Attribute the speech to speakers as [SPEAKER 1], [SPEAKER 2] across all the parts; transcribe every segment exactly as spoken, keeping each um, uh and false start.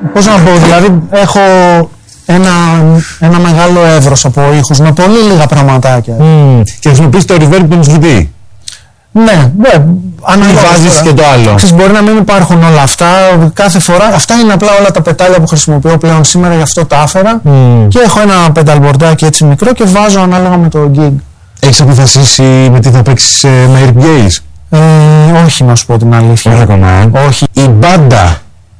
[SPEAKER 1] πώς να πω, δηλαδή έχω ένα, ένα μεγάλο εύρος από ήχους με πολύ λίγα πραγματάκια.
[SPEAKER 2] Mm. Και χρησιμοποιείς το reverb του μουσική.
[SPEAKER 1] Ναι, ναι. Αν
[SPEAKER 2] βάζεις και το άλλο.
[SPEAKER 1] Ξέρεις, μπορεί να μην υπάρχουν όλα αυτά. Κάθε φορά, αυτά είναι απλά όλα τα πετάλια που χρησιμοποιώ πλέον σήμερα, γι' αυτό τα άφερα. Mm. Και έχω ένα πενταλμπορντάκι έτσι μικρό και βάζω ανάλογα με το gig.
[SPEAKER 2] Έχεις αποφασίσει με τι θα παίξεις ε, με Eric Gales?
[SPEAKER 1] Ε, όχι, να σου πω την αλήθεια.
[SPEAKER 2] Όχι ακόμα, ε.
[SPEAKER 1] Όχι.
[SPEAKER 2] Η μπάντα,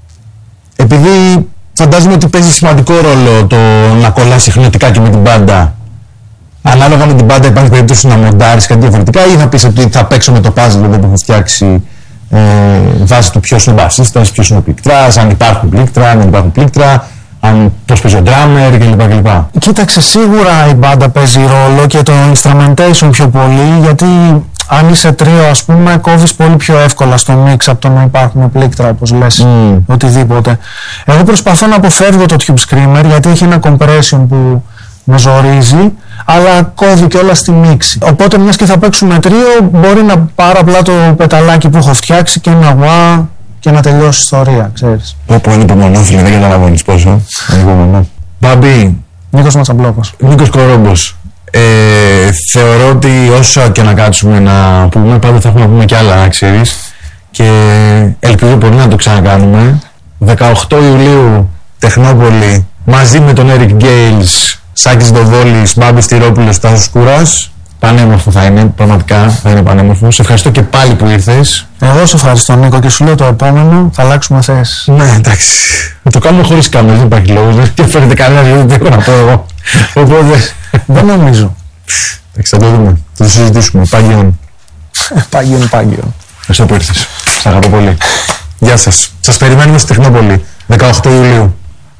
[SPEAKER 2] επειδή φαντάζομαι ότι παίζει σημαντικό ρόλο το να κολλάς συχνοτικά και με την μπάντα. Ανάλογα με την μπάντα υπάρχει περίπτωση να μοντάρεις κάτι διαφορετικά, ή θα πεις ότι θα παίξω με το puzzle που έχω φτιάξει ε, βάσει του ποιος είναι ο μπασίστας, ποιος είναι ο πλήκτρας, αν υπάρχουν πλήκτρα, αν δεν υπάρχουν πλήκτρα, αν πώς παίζει ο drummer κλπ. κλπ.
[SPEAKER 1] Κοίταξε, σίγουρα η μπάντα παίζει ρόλο και το instrumentation πιο πολύ, γιατί αν είσαι τρίο, ας πούμε, κόβεις πολύ πιο εύκολα στο mix από το να υπάρχουν πλήκτρα, όπως λες, mm. οτιδήποτε. Εγώ προσπαθώ να αποφεύγω το Tube Screamer, γιατί έχει ένα compression που με ζορίζει, αλλά κόβει και όλα στη μίξη. Οπότε, μιας και θα παίξουμε τρίο, μπορεί να πάρω απλά το πεταλάκι που έχω φτιάξει και ένα γουά και να τελειώσει η ιστορία, ξέρεις.
[SPEAKER 2] Πω είναι υπομονώ, φίλε, δεν καταλαβαίνεις πόσο. Υπομονώ. Μπάμπη.
[SPEAKER 1] Νίκος Ματσαμπλόκος.
[SPEAKER 2] Νίκος Κορόμπος. Ε, θεωρώ ότι όσο και να κάτσουμε να πούμε, πάντα θα έχουμε να πούμε κι άλλα, να ξέρεις. Και ελπίζω πολύ να το ξανακάνουμε. δεκαοκτώ Ιουλίου, Τεχνόπολη, μαζί με τον Eric Gales, Σάκης Δοβόλης, Μπάμπης Τυρόπουλος, Τάσος Κούρας. Πανέμορφο θα είναι, πραγματικά θα είναι πανέμορφο. Σε ευχαριστώ και πάλι που ήρθες.
[SPEAKER 1] Εγώ σε ευχαριστώ, Νίκο, και σου λέω το επόμενο θα αλλάξουμε θέσεις.
[SPEAKER 2] Ναι, εντάξει. Θα το κάνουμε χωρίς κάμερα, δεν υπάρχει λόγος. Δεν φαίνεται κανένα, δεν έχω να πω εγώ. Οπότε.
[SPEAKER 1] Δεν νομίζω.
[SPEAKER 2] Εντάξει, θα το δούμε. Θα το συζητήσουμε. Πάγιον.
[SPEAKER 1] Πάγιον, πάγιον.
[SPEAKER 2] Ευχαριστώ που ήρθες. Σας αγαπώ πολύ. Γεια σας. Σας περιμένουμε στη Τεχνόπολη, δεκαοκτώ Ιουλίου.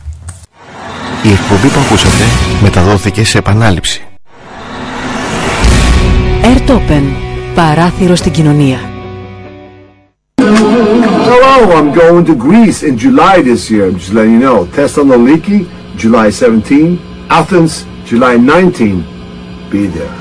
[SPEAKER 3] Η εκπομπή που ακούσατε μεταδόθηκε σε επανάληψη.
[SPEAKER 4] Airtopen. Παράθυρο στην κοινωνία.
[SPEAKER 5] Hello, I'm going to Greece in July this year. I'm just letting you know. Thessaloniki, July seventeenth. Athens, July nineteenth. Be there.